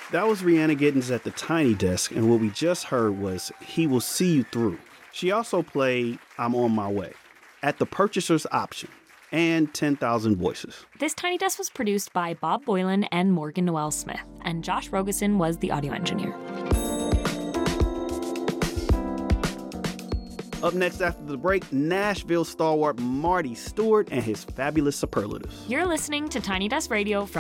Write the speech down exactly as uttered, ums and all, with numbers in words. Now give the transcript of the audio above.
That was Rihanna Giddens at the Tiny Desk, and what we just heard was He Will See You Through. She also played I'm On My Way at the Purchaser's Option and ten thousand Voices. This Tiny Desk was produced by Bob Boylan and Morgan Noel Smith, and Josh Rogosin was the audio engineer. Up next after the break, Nashville stalwart Marty Stuart and his fabulous superlatives. You're listening to Tiny Desk Radio from